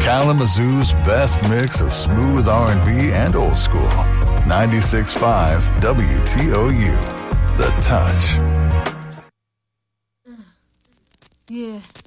Kalamazoo's best mix of smooth R&B and old school. 96.5 WTOU. The Touch. Yeah.